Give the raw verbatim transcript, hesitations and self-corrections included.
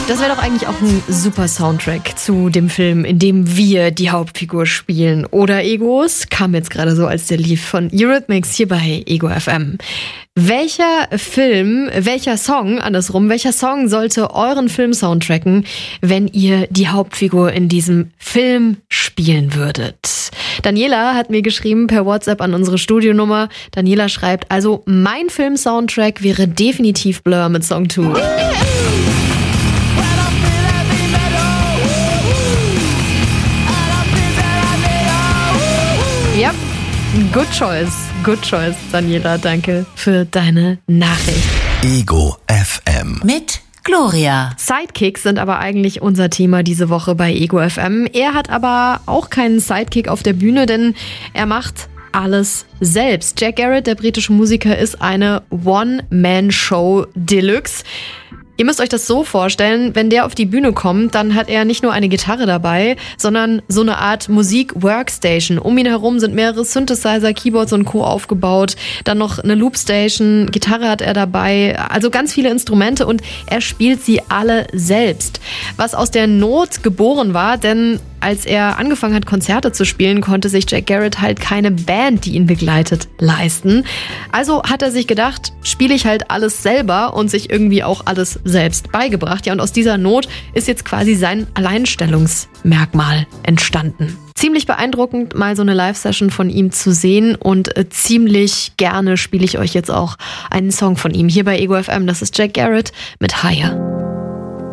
Das wäre doch eigentlich auch ein super Soundtrack zu dem Film, in dem wir die Hauptfigur spielen. Oder Egos, kam jetzt gerade so als der lief von Eurythmics hier bei Ego F M. Welcher Film, welcher Song, andersrum, welcher Song sollte euren Film soundtracken, wenn ihr die Hauptfigur in diesem Film spielen würdet? Daniela hat mir geschrieben per WhatsApp an unsere Studionummer. Daniela schreibt, also mein Film-Soundtrack wäre definitiv Blur mit Song zwei. Ja, good choice, good choice, Daniela. Danke für deine Nachricht. Ego F M mit Gloria. Sidekicks sind aber eigentlich unser Thema diese Woche bei Ego F M. Er hat aber auch keinen Sidekick auf der Bühne, denn er macht alles selbst. Jack Garratt, der britische Musiker, ist eine One-Man-Show Deluxe. Ihr müsst euch das so vorstellen, wenn der auf die Bühne kommt, dann hat er nicht nur eine Gitarre dabei, sondern so eine Art Musik-Workstation. Um ihn herum sind mehrere Synthesizer, Keyboards und Co. aufgebaut. Dann noch eine Loopstation, Gitarre hat er dabei, also ganz viele Instrumente und er spielt sie alle selbst. Was aus der Not geboren war, denn als er angefangen hat, Konzerte zu spielen, konnte sich Jack Garratt halt keine Band, die ihn begleitet, leisten. Also hat er sich gedacht, spiele ich halt alles selber und sich irgendwie auch alles selbst beigebracht. Ja, und aus dieser Not ist jetzt quasi sein Alleinstellungsmerkmal entstanden. Ziemlich beeindruckend, mal so eine Live-Session von ihm zu sehen und äh, ziemlich gerne spiele ich euch jetzt auch einen Song von ihm hier bei Ego F M. Das ist Jack Garratt mit Higher.